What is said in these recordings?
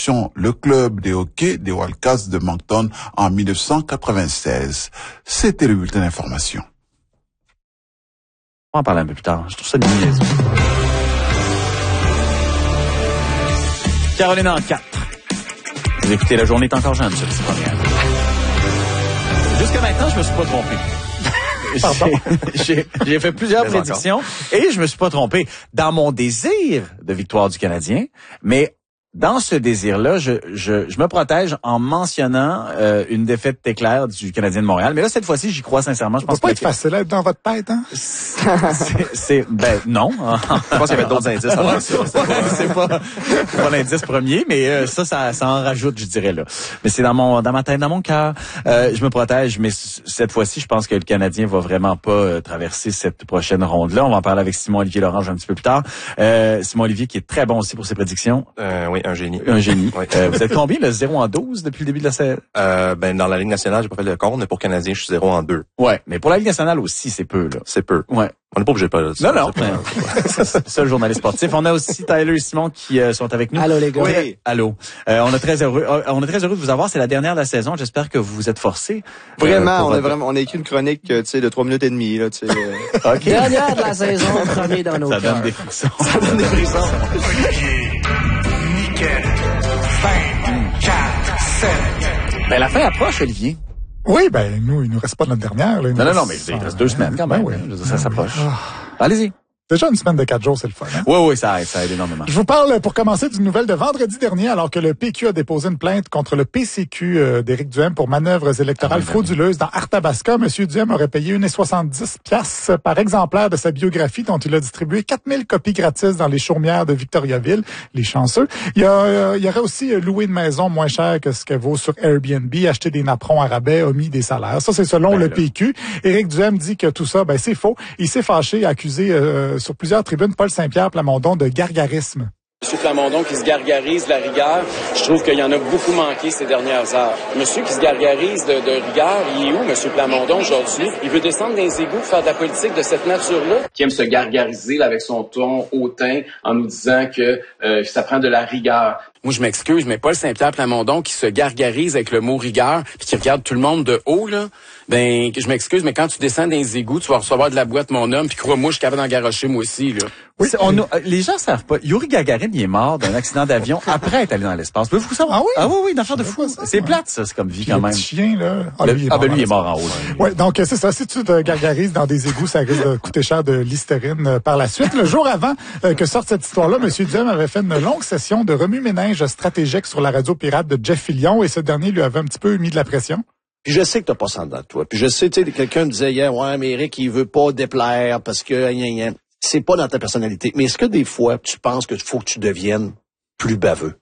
l'association le club de hockey des Wildcats de Moncton en 1996. C'était le bulletin d'information. On va en parler un peu plus tard. Je trouve ça niaiseux. Caroline en 4. Vous écoutez La Journée est encore jeune, sur cette première. Jusqu'à maintenant, je me suis pas trompé. J'ai fait plusieurs prédictions et je me suis pas trompé dans mon désir de victoire du Canadien, mais dans ce désir-là, je me protège en mentionnant une défaite éclair du Canadien de Montréal. Mais là, cette fois-ci, j'y crois sincèrement. Je pense pas être facile à être dans votre tête, hein? Non. Je pense qu'il y avait d'autres indices avant ça. C'est pas l'indice premier, mais ça en rajoute, je dirais, là. Mais c'est dans ma tête, dans mon cœur. Je me protège, mais cette fois-ci, je pense que le Canadien va vraiment pas traverser cette prochaine ronde-là. On va en parler avec Simon-Olivier Lorange un petit peu plus tard. Simon-Olivier qui est très bon aussi pour ses prédictions. Oui, un génie. Un génie. Oui. Vous êtes combien, le 0-12 depuis le début de la saison? Dans la Ligue nationale, j'ai pas fait le compte, mais pour Canadien, je suis 0-2. Ouais, mais pour la Ligue nationale aussi, c'est peu, là. C'est peu. Ouais. On n'est pas obligé de pas ça. Non. C'est ça, le journaliste sportif. On a aussi Tyler et Simon qui sont avec nous. Allô, les gars. Oui. Allô. On est très heureux de vous avoir. C'est la dernière de la saison. J'espère que vous vous êtes forcés. Vraiment, on a écrit une chronique, de 3 minutes et demie, là, tu sais. OK. Dernière de la saison, premier dans nos Ça cœurs. donne des frissons. Ça donne des frissons. Nickel. 5, 4, 7. Ben, la fin approche, Olivier. Oui, il nous reste pas notre dernière. Là. Non, mais il reste 2 semaines quand même. Oui. Je veux dire, ça s'approche. Allez-y. Déjà une semaine de 4 jours, c'est le fun. Hein? Oui, ça aide énormément. Je vous parle pour commencer d'une nouvelle de vendredi dernier, alors que le PQ a déposé une plainte contre le PCQ d'Éric Duhem pour manœuvres électorales frauduleuses dans Arthabasca. Monsieur Duhem aurait payé 1,70$ par exemplaire de sa biographie, dont il a distribué 4000 copies gratis dans les chaumières de Victoriaville, les chanceux. Il aurait aussi loué une maison moins chère que ce qu'elle vaut sur Airbnb, acheté des napperons à rabais, omis des salaires. Ça, c'est selon le PQ. Éric Duhem dit que tout ça, c'est faux. Il s'est fâché, accusé sur plusieurs tribunes Paul Saint-Pierre Plamondon de gargarisme. Monsieur Plamondon qui se gargarise la rigueur, je trouve qu'il y en a beaucoup manqué ces dernières heures. Monsieur qui se gargarise de rigueur, il est où, Monsieur Plamondon, aujourd'hui? Il veut descendre dans les égouts, faire de la politique de cette nature-là? Qui aime se gargariser là, avec son ton hautain en nous disant que ça prend de la rigueur. Moi, je m'excuse, mais Paul Saint-Pierre Plamondon qui se gargarise avec le mot rigueur puis qui regarde tout le monde de haut, là, je m'excuse, mais quand tu descends dans les égouts, tu vas recevoir de la boîte, mon homme, puis crois-moi, je suis capable d'en garrocher, moi aussi, là. Oui, les gens savent pas. Yuri Gagarin, il est mort d'un accident d'avion après être allé dans l'espace. Pouvez-vous savoir? Ah oui? Oui, une affaire de fou. C'est plate, ça, c'est comme vie quand même. Le petit chien, là. Lui, il est mort en haut. Oui, donc c'est ça. Si tu te gargarises dans des égouts, ça risque de coûter cher de l'hystérine par la suite. Le jour avant que sorte cette histoire-là, M. Duhem avait fait une longue session de remue-ménage stratégique sur la radio pirate de Jeff Fillion et ce dernier lui avait un petit peu mis de la pression. Puis je sais que t'as pas ça dedans de toi. Puis je sais, tu sais, quelqu'un me disait hier, ouais, mais Eric, il veut pas déplaire parce que c'est pas dans ta personnalité. Mais est-ce que des fois, tu penses que faut que tu deviennes plus baveux?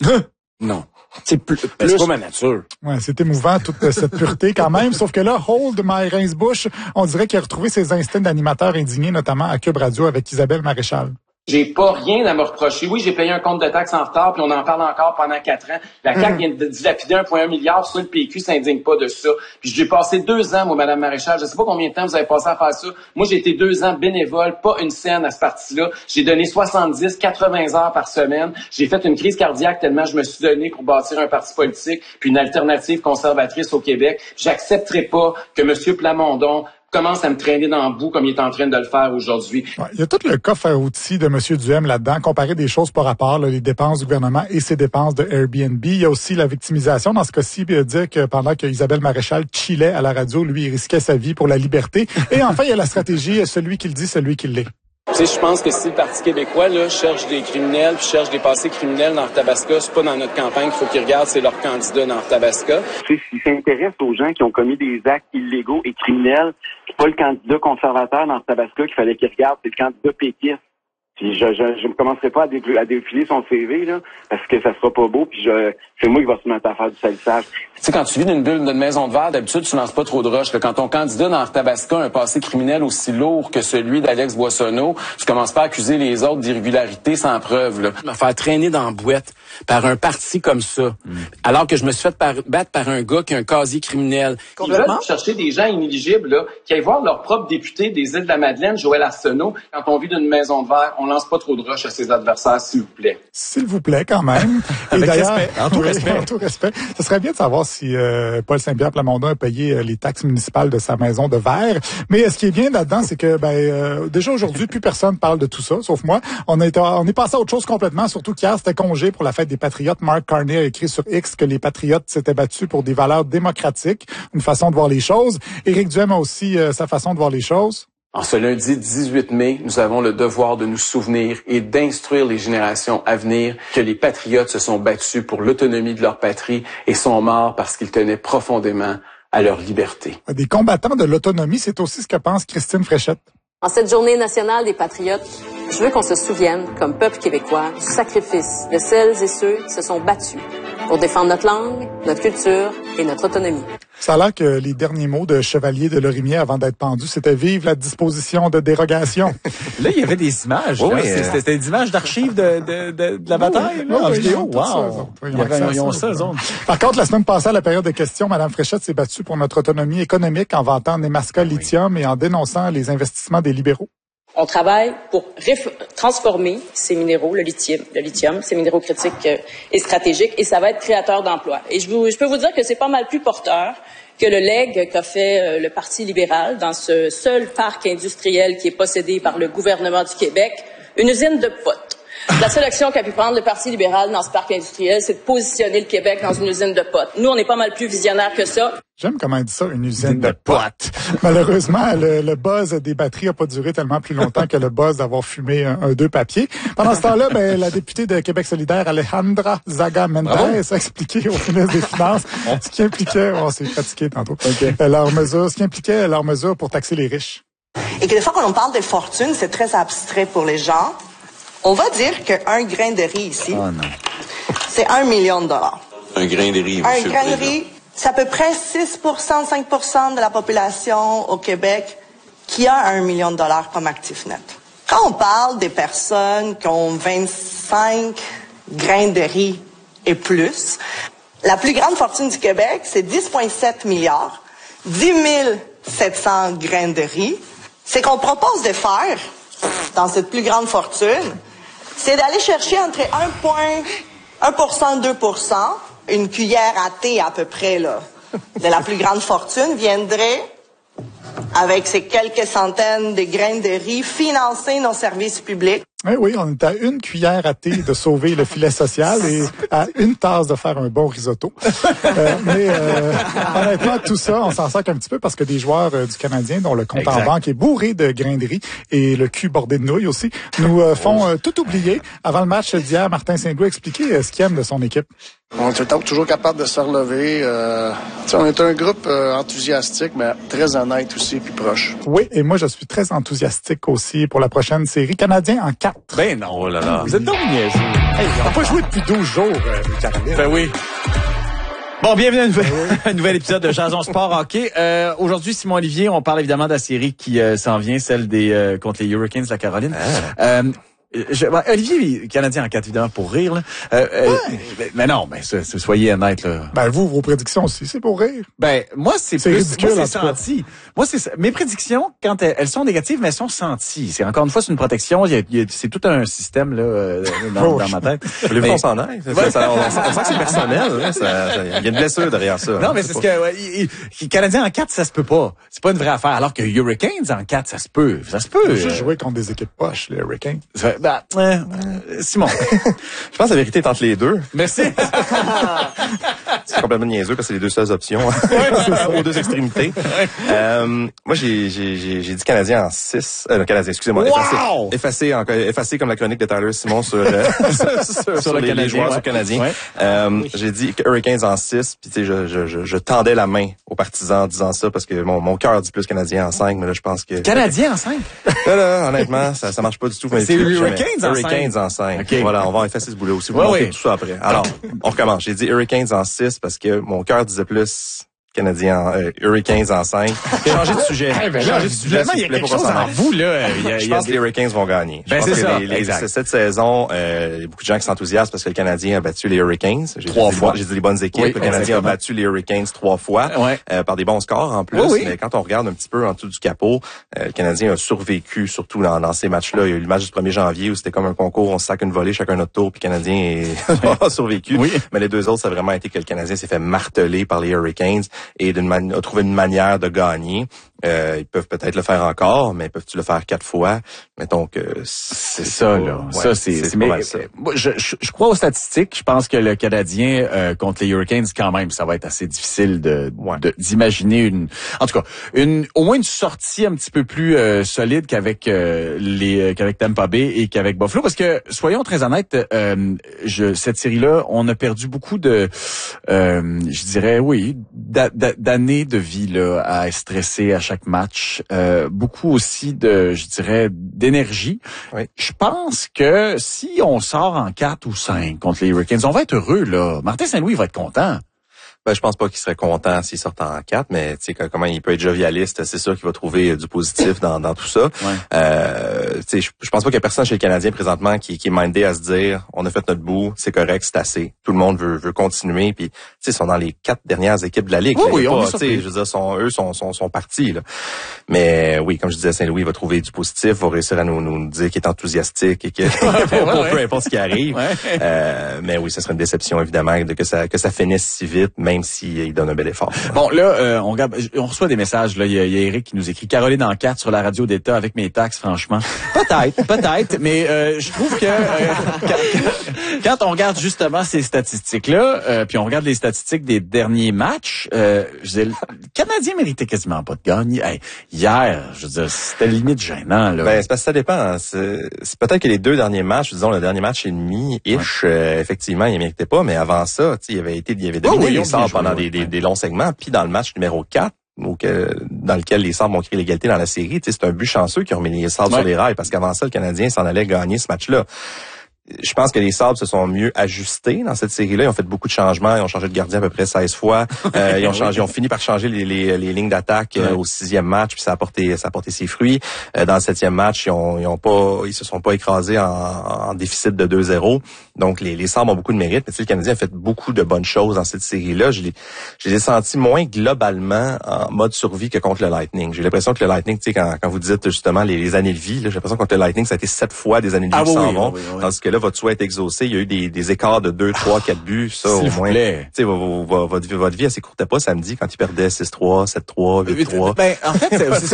Non. C'est plus... C'est pas ma nature. Ouais, c'est émouvant, toute cette pureté quand même. Sauf que là, Hold My Rince-Bouche, on dirait qu'il a retrouvé ses instincts d'animateur indigné, notamment à Cube Radio avec Isabelle Maréchal. J'ai pas rien à me reprocher. Oui, j'ai payé un compte de taxes en retard, puis on en parle encore pendant 4 ans. La CAQ vient de dilapider 1,1 milliard, ça, le PQ s'indigne pas de ça. Puis j'ai passé 2 ans, moi, Madame Maréchal, je sais pas combien de temps vous avez passé à faire ça. Moi, j'ai été 2 ans bénévole, pas une scène à ce parti-là. J'ai donné 70, 80 heures par semaine. J'ai fait une crise cardiaque tellement je me suis donné pour bâtir un parti politique, puis une alternative conservatrice au Québec. J'accepterai pas que M. Plamondon commence à me traîner dans le bout comme il est en train de le faire aujourd'hui. Ouais, il y a tout le coffre à outils de M. Duhem là-dedans, comparer des choses par rapport, là, les dépenses du gouvernement et ses dépenses de Airbnb. Il y a aussi la victimisation. Dans ce cas-ci, dire que pendant que Isabelle Maréchal chillait à la radio, lui, il risquait sa vie pour la liberté. Et enfin, il y a la stratégie, celui qui le dit, celui qui l'est. Tu sais, je pense que si le Parti québécois là cherche des criminels, puis cherche des passés criminels dans Arthabasca, c'est pas dans notre campagne qu'il faut qu'ils regardent, c'est leur candidat dans Arthabasca. Tu sais, s'ils s'intéressent aux gens qui ont commis des actes illégaux et criminels, c'est pas le candidat conservateur dans Arthabasca qu'il fallait qu'ils regardent, c'est le candidat péquiste. Puis je ne commencerai pas à défiler son CV là, parce que ça sera pas beau. Puis c'est moi qui va se mettre à faire du salissage. Tu sais, quand tu vis d'une bulle d'une maison de verre, d'habitude, tu lances pas trop de roches. Quand ton candidat dans Arthabasca a un passé criminel aussi lourd que celui d'Alex Boissonneau, tu commences pas à accuser les autres d'irrégularité sans preuve. Là. Me faire traîner dans la boîte par un parti comme ça, alors que je me suis fait battre par un gars qui a un casier criminel. Ils veulent chercher des gens inéligibles là, qui aillent voir leur propre député des Îles de la Madeleine, Joël Arsenault. Quand on vit d'une maison de verre, on lance pas trop de rush à ses adversaires, s'il vous plaît. S'il vous plaît, quand même. Avec respect. En tout respect. En tout respect. Ce serait bien de savoir si Paul Saint-Pierre Plamondon a payé les taxes municipales de sa maison de verre. Mais ce qui est bien là-dedans, c'est que déjà aujourd'hui, plus personne parle de tout ça, sauf moi. On est passé à autre chose complètement, surtout qu'hier, c'était congé pour la fête des Patriotes. Mark Carney a écrit sur X que les Patriotes s'étaient battus pour des valeurs démocratiques, une façon de voir les choses. Éric Duhem a aussi sa façon de voir les choses. En ce lundi 18 mai, nous avons le devoir de nous souvenir et d'instruire les générations à venir que les Patriotes se sont battus pour l'autonomie de leur patrie et sont morts parce qu'ils tenaient profondément à leur liberté. Des combattants de l'autonomie, c'est aussi ce que pense Christine Fréchette. En cette journée nationale des Patriotes, je veux qu'on se souvienne, comme peuple québécois, du sacrifice de celles et ceux qui se sont battus pour défendre notre langue, notre culture et notre autonomie. Ça a l'air que les derniers mots de Chevalier de Lorimier avant d'être pendu, c'était « Vive la disposition de dérogation ». Là, il y avait des images. Oui, c'était des images d'archives de la bataille en vidéo. Wow! Ils ont ça, eux autres. Par contre, la semaine passée, à la période de questions, Mme Fréchette s'est battue pour notre autonomie économique en vantant Nemaska Lithium et en dénonçant les investissements des libéraux. On travaille pour transformer ces minéraux, le lithium, ces minéraux critiques et stratégiques, et ça va être créateur d'emplois. Et je peux vous dire que c'est pas mal plus porteur que le legs qu'a fait le Parti libéral dans ce seul parc industriel qui est possédé par le gouvernement du Québec, une usine de potes. La seule action qu'a pu prendre le Parti libéral dans ce parc industriel, c'est de positionner le Québec dans une usine de potes. Nous, on est pas mal plus visionnaires que ça. J'aime comment elle dit ça, une usine de potes. Malheureusement, le buzz des batteries n'a pas duré tellement plus longtemps que le buzz d'avoir fumé un deux papiers. Pendant ce temps-là, la députée de Québec solidaire, Alejandra Zaga Mendez, a expliqué au ministre des Finances ce qui impliquait, on s'est fatigué tantôt, ce qui impliquait leur mesure pour taxer les riches. Et que des fois, quand on parle de fortune, c'est très abstrait pour les gens. On va dire qu'un grain de riz ici, c'est 1 million de dollars. Un grain de riz, Un grain de riz, c'est à peu près 6%, 5% de la population au Québec qui a 1 million de dollars comme actif net. Quand on parle des personnes qui ont 25 grains de riz et plus, la plus grande fortune du Québec, c'est 10,7 milliards, 10 700 grains de riz. C'est qu'on propose de faire, dans cette plus grande fortune, c'est d'aller chercher entre 1% et 2%. Une cuillère à thé à peu près là, de la plus grande fortune viendrait, avec ces quelques centaines de grains de riz, financer nos services publics. Oui, on est à une cuillère à thé de sauver le filet social et à une tasse de faire un bon risotto. Honnêtement, tout ça, on s'en sort un petit peu parce que des joueurs du Canadien, dont le compte en banque est bourré de grains de riz et le cul bordé de nouilles aussi, nous font tout oublier. Avant le match d'hier, Martin Saint-Louis a expliqué ce qu'il aime de son équipe. On est toujours capable de se relever. On est un groupe enthousiastique, mais très honnête aussi, puis proche. Oui, et moi, je suis très enthousiastique aussi pour la prochaine série. Canadien en 4. Ben non. Oh là là. Vous êtes donc niaiseux. Hey, on n'a pas joué depuis 12 jours, Canadien. Ben oui. Bon, bienvenue à un nouvel épisode de Jason Sport Hockey. Aujourd'hui, Simon Olivier, on parle évidemment de la série qui s'en vient, celle des contre les Hurricanes de la Caroline. Olivier, Canadien en 4, évidemment, pour rire. Là. Mais non, soyez honnête. Là. Ben vous, vos prédictions aussi, c'est pour rire. Ben moi, c'est plus ridicule, moi, c'est senti. Moi, mes prédictions, quand elles sont négatives, mais elles sont senties. C'est encore une fois, c'est une protection. C'est tout un système là dans ma tête. Voulez-vous qu'on s'en aille? On sent que c'est personnel. Il y a une blessure derrière ça. Non, mais c'est ce que Canadien en 4, ça se peut pas. C'est pas une vraie affaire. Alors que Hurricanes en 4, ça se peut. Ça se peut. Faut juste jouer contre des équipes poches, les Hurricanes. Simon. Je pense que la vérité est entre les deux. Merci. C'est complètement niaiseux parce que c'est les deux seules options aux deux extrémités. Moi, j'ai dit Canadien en 6. Canadien, excusez-moi. Wow! Effacé comme la chronique de Tyler Simon sur les joueurs sur Canadien. Ouais. J'ai dit Hurricanes en 6. Puis tu sais, je tendais la main aux partisans en disant ça parce que mon cœur dit plus Canadien en 5. Mais là, je pense que... Canadien en 5? Là, honnêtement, ça marche pas du tout. C'est Hurricanes en 5. Okay. Voilà, on va effacer ce boulot aussi. Vous montez tout ça après. Alors, on recommence. J'ai dit Hurricanes en 6 parce que mon cœur disait plus Hurricanes en 5. Changer de sujet. Changer de sujet. Il y a quelque chose en vous, là. Je pense que les Hurricanes vont gagner. Ben, c'est ça. Cette saison, il y a beaucoup de gens qui s'enthousiasment parce que le Canadien a battu les Hurricanes. Trois fois. J'ai dit les bonnes équipes. Le Canadien a battu les Hurricanes 3 fois. Par des bons scores en plus. Mais quand on regarde un petit peu en dessous du capot, le Canadien a survécu, surtout dans ces matchs-là. Il y a eu le match du 1er janvier où c'était comme un concours, on se sac une volée, chacun notre tour, puis le Canadien a survécu. Mais les deux autres, ça a vraiment été que le Canadien s'est fait marteler par les Hurricanes et a trouvé une manière de gagner. Ils peuvent peut-être le faire encore, mais peuvent-tu le faire 4 fois? Mettons que c'est ça, là. Ça, c'est pas mal ça. Je crois aux statistiques. Je pense que le Canadien contre les Hurricanes, quand même, ça va être assez difficile d'imaginer en tout cas, au moins une sortie un petit peu plus solide qu'avec qu'avec Tampa Bay et qu'avec Buffalo, parce que soyons très honnêtes, cette série-là, on a perdu beaucoup je dirais, d'années de vie là à stresser à chaque match, beaucoup aussi d'énergie. Je pense que si on sort en 4 ou 5 contre les Hurricanes, on va être heureux là. Martin Saint-Louis va être content. Ben, je pense pas qu'il serait content s'il sortait en 4, mais tu sais comment il peut être jovialiste, c'est sûr qu'il va trouver du positif dans tout ça. Tu sais, je pense pas qu'il y a personne chez le Canadien présentement qui est mindé à se dire on a fait notre bout, c'est correct, c'est assez. Tout le monde veut continuer, puis tu sais, ils sont dans les 4 dernières équipes de la ligue. On tu sais, je veux dire, sont partis là. Mais oui, comme je disais, Saint-Louis va trouver du positif, va réussir à nous dire qu'il est enthousiastique et que pour peu importe ce qui arrive. Mais oui, ce serait une déception évidemment que ça finisse si vite, même s'il donne un bel effort. Bon, là, on reçoit des messages. Là, il y a Eric qui nous écrit Caroline en 4 sur la radio d'État avec mes taxes, franchement. Peut-être, mais je trouve que quand on regarde justement ces statistiques-là, puis on regarde les statistiques des derniers matchs, le Canadien méritait quasiment pas de gagner. Hey, hier, je veux dire, c'était limite gênant. Là. Ben, c'est parce que ça dépend. C'est peut-être que les 2 derniers matchs, disons le dernier match et demi, effectivement, il méritait pas, mais avant ça, il avait dominé les Sabres pendant des longs segments, puis dans le match numéro 4, dans lequel les Sabres ont créé l'égalité dans la série, c'est un but chanceux qui ont mis les Sabres sur les rails, parce qu'avant ça, le Canadien s'en allait gagner ce match-là. Je pense que les Sabres se sont mieux ajustés dans cette série-là. Ils ont fait beaucoup de changements. Ils ont changé de gardien à peu près 16 fois. Ils ont fini par changer les lignes d'attaque au 6e match, puis ça a porté ses fruits. Dans le 7e match, ils se sont pas écrasés en déficit de 2-0. Donc les Sabres ont beaucoup de mérite. Mais le Canadien a fait beaucoup de bonnes choses dans cette série-là. Je les ai sentis moins globalement en mode survie que contre le Lightning. J'ai l'impression que le Lightning, tu sais, quand vous dites justement les années de vie, là, j'ai l'impression que contre le Lightning, ça a été 7 fois des années de vie qui s'en vont. Tandis que là, votre souhait est exaucé. Il y a eu des écarts de 2, 3, 4 buts. Ça, au moins. Tu sais, votre vie, elle s'écourtait pas samedi quand ils perdaient 6-3, 7-3, 8-3. Ben, en fait,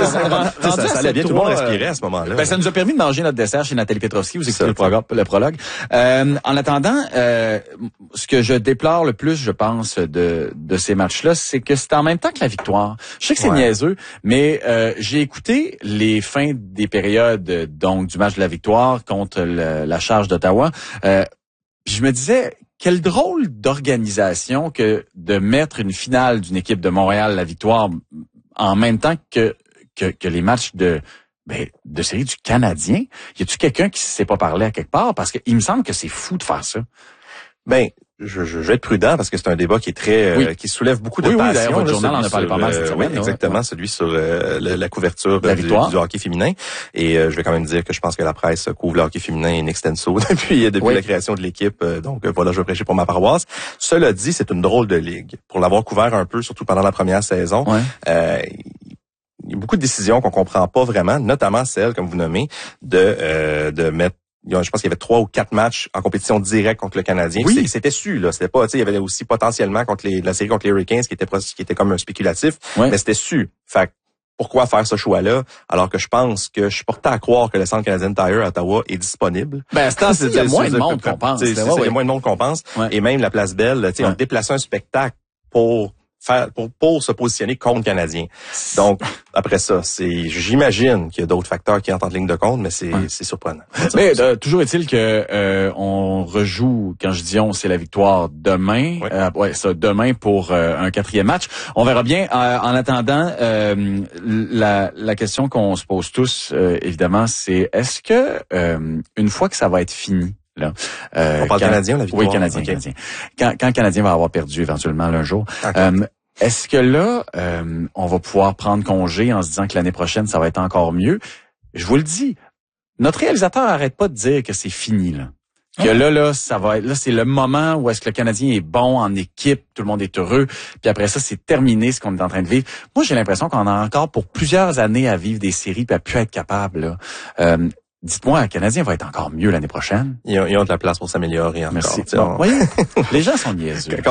ça allait bien. Tout le monde respirait à ce moment-là. Ben, ça nous a permis de manger notre dessert chez Nathalie Petrovski. Vous écoutez le prologue. En attendant, ce que je déplore le plus, je pense, de ces matchs-là, c'est que c'est en même temps que la victoire. Je sais que c'est niaiseux, mais j'ai écouté les fins des périodes donc du match de la victoire contre la Charge d'Ottawa. Je me disais, quelle drôle d'organisation que de mettre une finale d'une équipe de Montréal, la victoire, en même temps que les matchs de série du Canadien. Y a-tu quelqu'un qui s'est pas parlé à quelque part? Parce que il me semble que c'est fou de faire ça. Ben, je vais être prudent parce que c'est un débat qui est très qui soulève beaucoup de passion. D'ailleurs, votre journal en a parlé pas mal cette semaine. Exactement, celui sur la couverture du hockey féminin. Et je vais quand même dire que je pense que la presse couvre le hockey féminin in extenso depuis la création de l'équipe. Donc voilà, je vais prêcher pour ma paroisse. Cela dit, c'est une drôle de ligue. Pour l'avoir couvert un peu, surtout pendant la première saison, il y a beaucoup de décisions qu'on comprend pas vraiment, notamment celle, comme vous nommez, de mettre. Je pense qu'il y avait 3 ou 4 matchs en compétition directe contre le Canadien. Oui. C'était su, là. C'était pas, il y avait aussi potentiellement la série contre les Hurricanes qui était comme un spéculatif. Mais c'était su. Fait pourquoi faire ce choix-là alors que je pense que je suis porté à croire que le Centre Canadien Tire à Ottawa est disponible. Ben, il y a moins de monde qu'on pense. Il y a moins de monde qu'on pense. Et même la Place Belle, on déplaçait un spectacle pour se positionner contre le Canadien. Donc, après ça, j'imagine qu'il y a d'autres facteurs qui entrent en ligne de compte, mais c'est surprenant. Mais toujours est-il que on rejoue, quand je dis on, c'est la victoire demain. Demain pour un 4e match. On verra bien. En attendant, la question qu'on se pose tous, évidemment, c'est est-ce que une fois que ça va être fini, là, on parle Canadien, la victoire? Oui, Canadien. Quand le Canadien va avoir perdu éventuellement un jour. Est-ce que là, on va pouvoir prendre congé en se disant que l'année prochaine, ça va être encore mieux? Je vous le dis, notre réalisateur arrête pas de dire que c'est fini, là. Que là, ça va être, là, c'est le moment où est-ce que le Canadien est bon en équipe, tout le monde est heureux, puis après ça, c'est terminé ce qu'on est en train de vivre. Moi, j'ai l'impression qu'on a encore pour plusieurs années à vivre des séries puis à plus être capable, là. Dites-moi, le Canadien va être encore mieux l'année prochaine? Ils ont de la place pour s'améliorer encore. Merci. Bon, voyez, les gens sont niaiseux.